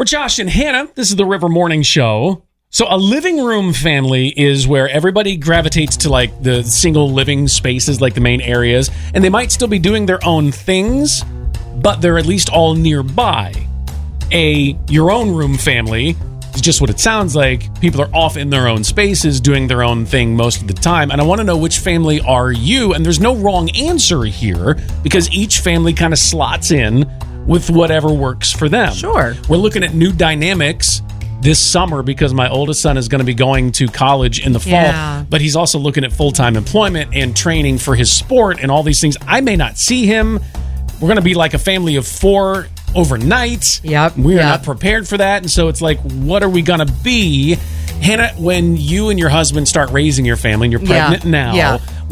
We're Josh and Hannah. This is the River Morning Show. So a living room family is where everybody gravitates to like the single living spaces, like the main areas, and they might still be doing their own things, but they're at least all nearby. Your own room family is just what it sounds like. People are off in their own spaces doing their own thing most of the time. And I want to know, which family are you? And there's no wrong answer here because each family kind of slots in with whatever works for them. Sure. We're looking at new dynamics this summer because my oldest son is going to be going to college in the fall, but he's also looking at full-time employment and training for his sport and all these things. I may not see him. We're going to be like a family of 4 overnight. Yep. We're not prepared for that. And so it's like, what are we going to be? Hannah, when you and your husband start raising your family and you're pregnant now,